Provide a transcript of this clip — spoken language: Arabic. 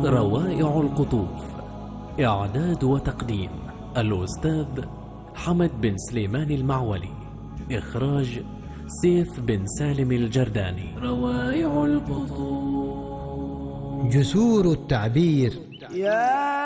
روائع القطوف. إعداد وتقديم الأستاذ حمد بن سليمان المعولي. إخراج سيف بن سالم الجرداني. روائع القطوف. جسور التعبير.